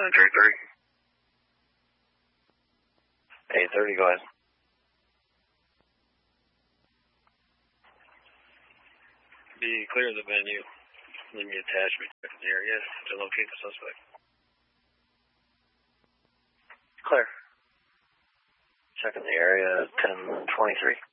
Center 830. 830, go ahead. Be clear of the venue. Leave me attachment in the area to locate the suspect. Clear. Checking the area, 1023.